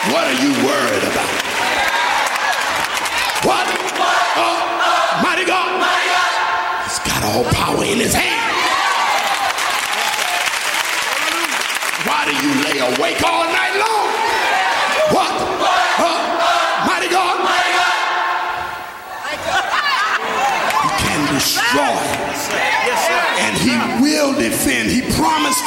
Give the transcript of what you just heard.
What are you worried about? What? Mighty God. He's got all power in his hand. Why do you lay awake all night long? What? Mighty God. He can destroy. And he will defend. He promised